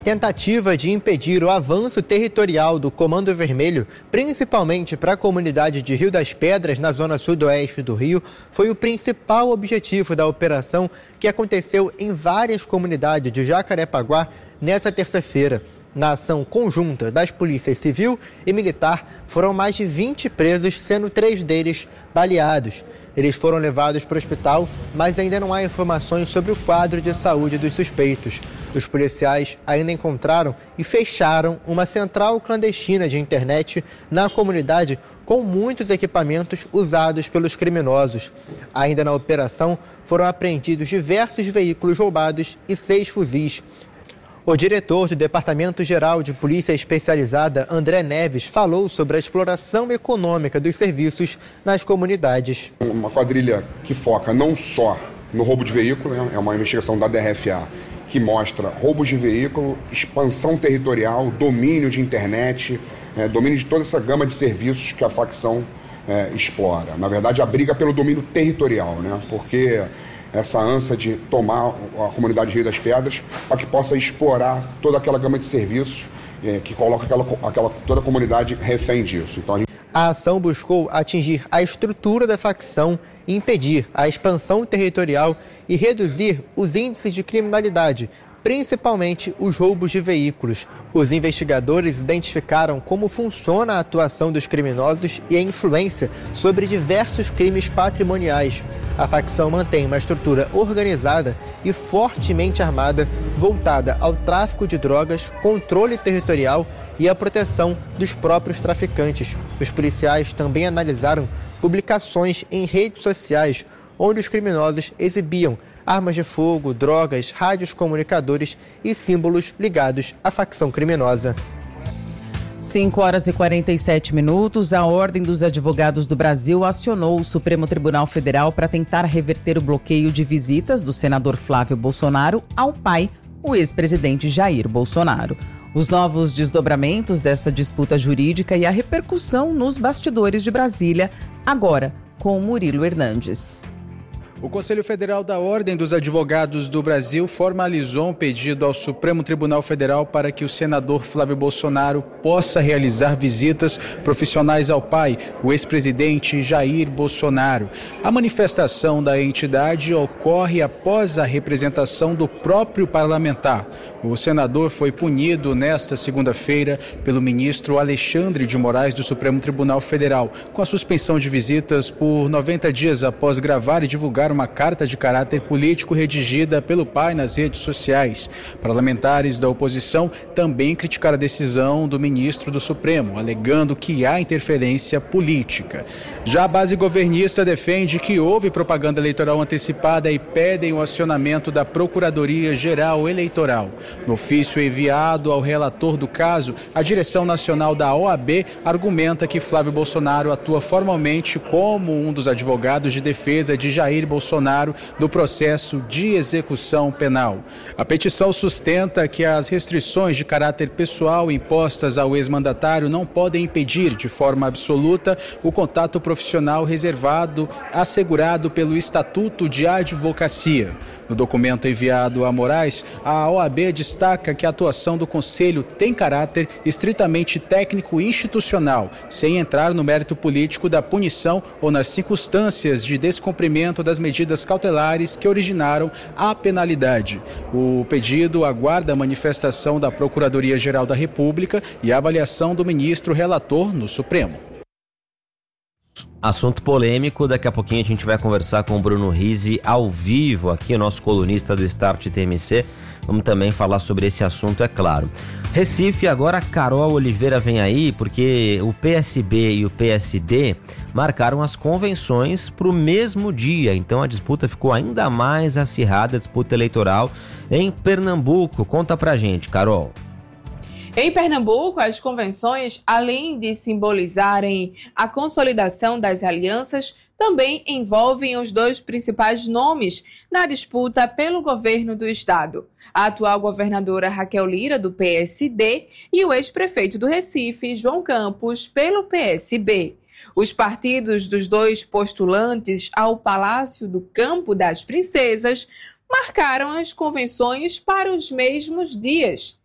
Tentativa de impedir o avanço territorial do Comando Vermelho, principalmente para a comunidade de Rio das Pedras, na zona sudoeste do Rio, foi o principal objetivo da operação que aconteceu em várias comunidades de Jacarepaguá nessa terça-feira. Na ação conjunta das polícias civil e militar, foram mais de 20 presos, sendo 3 deles baleados. Eles foram levados para o hospital, mas ainda não há informações sobre o quadro de saúde dos suspeitos. Os policiais ainda encontraram e fecharam uma central clandestina de internet na comunidade com muitos equipamentos usados pelos criminosos. Ainda na operação, foram apreendidos diversos veículos roubados e 6 fuzis. O diretor do Departamento Geral de Polícia Especializada, André Neves, falou sobre a exploração econômica dos serviços nas comunidades. Uma quadrilha que foca não só no roubo de veículo, é uma investigação da DRFA que mostra roubos de veículo, expansão territorial, domínio de internet, domínio de toda essa gama de serviços que a facção explora. Na verdade, a briga pelo domínio territorial, porque essa ânsia de tomar a comunidade de Rio das Pedras para que possa explorar toda aquela gama de serviços que coloca toda a comunidade refém disso. Então, A ação buscou atingir a estrutura da facção, impedir a expansão territorial e reduzir os índices de criminalidade, principalmente os roubos de veículos. Os investigadores identificaram como funciona a atuação dos criminosos e a influência sobre diversos crimes patrimoniais. A facção mantém uma estrutura organizada e fortemente armada, voltada ao tráfico de drogas, controle territorial e a proteção dos próprios traficantes. Os policiais também analisaram publicações em redes sociais, onde os criminosos exibiam armas de fogo, drogas, rádios comunicadores e símbolos ligados à facção criminosa. 5h47, a Ordem dos Advogados do Brasil acionou o Supremo Tribunal Federal para tentar reverter o bloqueio de visitas do senador Flávio Bolsonaro ao pai, o ex-presidente Jair Bolsonaro. Os novos desdobramentos desta disputa jurídica e a repercussão nos bastidores de Brasília, agora com Murilo Hernandes. O Conselho Federal da Ordem dos Advogados do Brasil formalizou um pedido ao Supremo Tribunal Federal para que o senador Flávio Bolsonaro possa realizar visitas profissionais ao pai, o ex-presidente Jair Bolsonaro. A manifestação da entidade ocorre após a representação do próprio parlamentar. O senador foi punido nesta segunda-feira pelo ministro Alexandre de Moraes do Supremo Tribunal Federal, com a suspensão de visitas por 90 dias após gravar e divulgar uma carta de caráter político redigida pelo pai nas redes sociais. Parlamentares da oposição também criticaram a decisão do ministro do Supremo, alegando que há interferência política. Já a base governista defende que houve propaganda eleitoral antecipada e pedem o acionamento da Procuradoria-Geral Eleitoral. No ofício enviado ao relator do caso, a direção nacional da OAB argumenta que Flávio Bolsonaro atua formalmente como um dos advogados de defesa de Jair Bolsonaro no processo de execução penal. A petição sustenta que as restrições de caráter pessoal impostas ao ex-mandatário não podem impedir de forma absoluta o contato profissional reservado, assegurado pelo Estatuto de Advocacia. No documento enviado a Moraes, a OAB destaca que a atuação do Conselho tem caráter estritamente técnico e institucional, sem entrar no mérito político da punição ou nas circunstâncias de descumprimento das medidas cautelares que originaram a penalidade. O pedido aguarda a manifestação da Procuradoria-Geral da República e a avaliação do ministro relator no Supremo. Assunto polêmico, daqui a pouquinho a gente vai conversar com o Bruno Rizzi ao vivo, aqui o nosso colunista do Start TMC. Vamos também falar sobre esse assunto, é claro. Recife, agora a Carol Oliveira vem aí, porque o PSB e o PSD marcaram as convenções para o mesmo dia. Então a disputa ficou ainda mais acirrada, a disputa eleitoral em Pernambuco. Conta pra gente, Carol. Em Pernambuco, as convenções, além de simbolizarem a consolidação das alianças, também envolvem os 2 principais nomes na disputa pelo governo do estado. A atual governadora Raquel Lira, do PSD, e o ex-prefeito do Recife, João Campos, pelo PSB. Os partidos dos 2 postulantes ao Palácio do Campo das Princesas marcaram as convenções para os mesmos dias.